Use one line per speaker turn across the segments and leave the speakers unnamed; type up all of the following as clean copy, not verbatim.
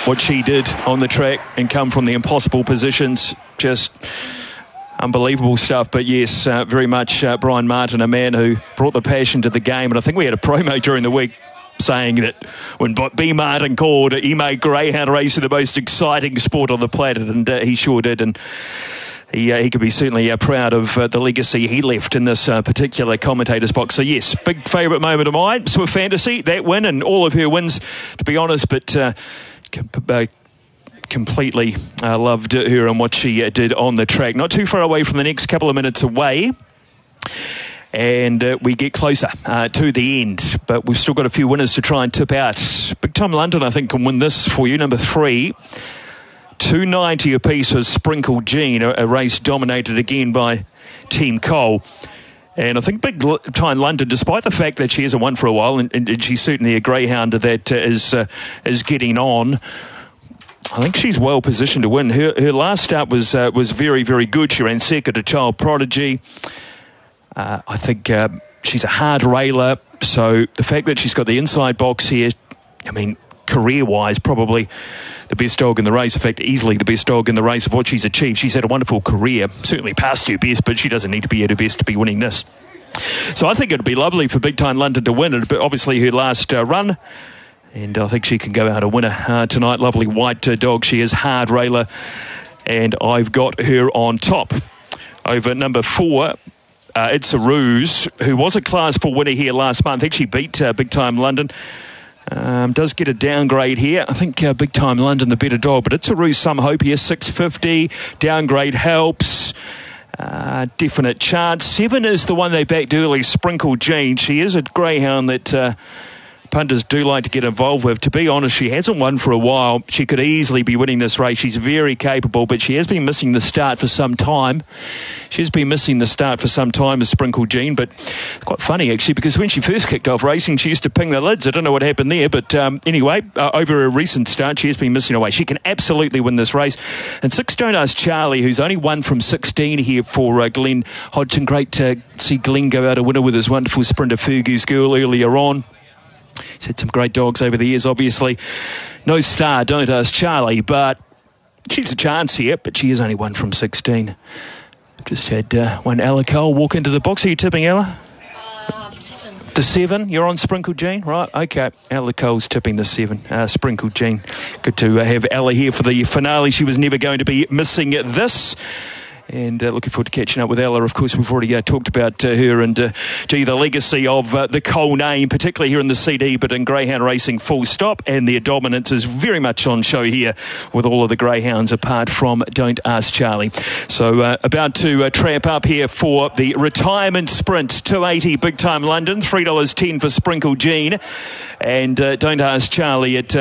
what she did on the track and come from the impossible positions. Just unbelievable stuff. But yes, very much Brian Martin, a man who brought the passion to the game. And I think we had a promo during the week saying that when B. Martin called, he made greyhound racing the most exciting sport on the planet, and he sure did. And he could be certainly proud of the legacy he left in this particular commentator's box. So yes, big favourite moment of mine, Swift Fantasy, that win and all of her wins, to be honest, but completely loved her and what she did on the track. Not too far away from the next couple of minutes away, and we get closer to the end, but we've still got a few winners to try and tip out. Big Time London, I think, can win this for you. Number 3, $2.90 apiece was Sprinkle Jean, a race dominated again by Team Cole. And I think Big Time London, despite the fact that she hasn't won for a while, and she's certainly a greyhound that is getting on, I think she's well positioned to win. Her last start was very, very good. She ran second to Child Prodigy. I think she's a hard railer, so the fact that she's got the inside box here, I mean, career-wise, probably the best dog in the race. In fact, easily the best dog in the race of what she's achieved. She's had a wonderful career, certainly past her best, but she doesn't need to be at her best to be winning this. So I think it'd be lovely for Big Time London to win it, but obviously her last run, and I think she can go out a winner tonight. Lovely white dog. She is hard railer, and I've got her on top. Over number 4, It's a Ruse, who was a Class 4 winner here last month. Actually beat Big Time London. Does get a downgrade here. I think Big Time London the better dog, but It's a Ruse, some hope here. 650, downgrade helps. Definite chance. 7 is the one they backed early, Sprinkle Jean. She is a greyhound that punters do like to get involved with. To be honest, she hasn't won for a while. She could easily be winning this race. She's very capable, but she has been missing the start for some time. She's been missing the start for some time as Sprinkle Jean, but it's quite funny actually, because when she first kicked off racing, she used to ping the lids. I don't know what happened there, but anyway, over a recent start, she has been missing away. She can absolutely win this race. And 6 Don't Ask Charlie, who's only won from 16 here for Glenn Hodgson. Great to see Glenn go out a winner with his wonderful sprinter Fergie's Girl earlier on. He's had some great dogs over the years, obviously. No star, Don't Ask Charlie, but she's a chance here, but she is only one from 16. Just had one Ella Cole walk into the box. Are you tipping Ella?
The 7.
The 7? You're on Sprinkle Jean? Right, okay. Ella Cole's tipping the 7. Sprinkle Jean. Good to have Ella here for the finale. She was never going to be missing this. And looking forward to catching up with Ella. Of course, we've already talked about her and, the legacy of the Cole name, particularly here in the CD, but in greyhound racing full stop. And their dominance is very much on show here with all of the greyhounds apart from Don't Ask Charlie. So about to tramp up here for the retirement sprint. $2.80 Big Time London, $3.10 for Sprinkle Jean, and Don't Ask Charlie at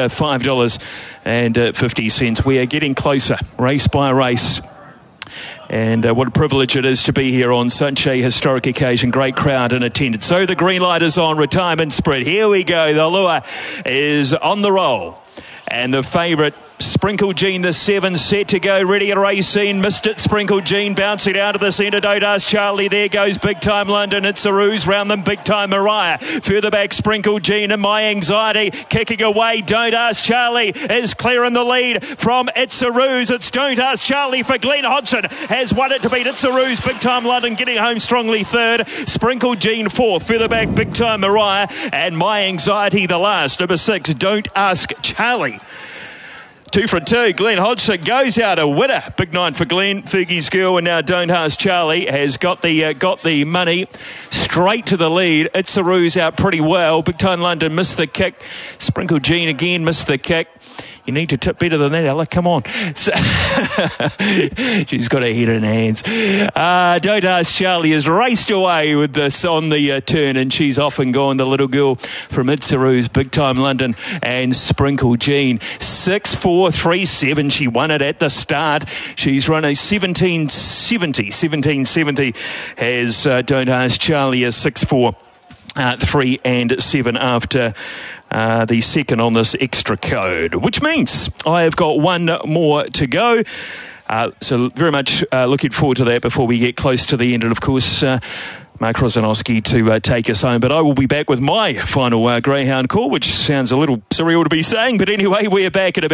$5.50. We are getting closer, race by race. And what a privilege it is to be here on such a historic occasion. Great crowd in attendance. So the green light is on, retirement sprint. Here we go. The lure is on the roll. And the favourite, Sprinkle Jean, the 7, set to go, ready at racing. Missed it, Sprinkle Jean, bouncing out of the centre. Don't Ask Charlie, there goes Big Time London. It's a Ruse, round them Big Time Mariah. Further back, Sprinkle Jean and My Anxiety, kicking away. Don't Ask Charlie is clear in the lead from It's a Ruse. It's Don't Ask Charlie for Glenn Hodgson, has won it to beat It's a Ruse. Big Time London getting home strongly 3rd. Sprinkle Jean 4th. Further back, Big Time Mariah and My Anxiety the last. Number 6, Don't Ask Charlie. 2 for 2. Glenn Hodgson goes out a winner. Big 9 for Glenn. Fergie's Girl, and now Don't Ask Charlie has got the money straight to the lead. It's a Ruse out pretty well. Big Time London missed the kick. Sprinkle Jean again missed the kick. You need to tip better than that, Ella. Come on. So she's got her head in her hands. Don't Ask Charlie has raced away with this on the turn, and she's off and gone. The little girl from It's a Ruse, Big Time London, and Sprinkle Jean. 6-4-3-7. She won it at the start. She's run a 1770 has Don't Ask Charlie a 6-4-3-7 after the second on this extra code, which means I have got one more to go. So very much looking forward to that before we get close to the end. And of course, Mark Rosanowski to take us home. But I will be back with my final greyhound call, which sounds a little surreal to be saying. But anyway, we're back at about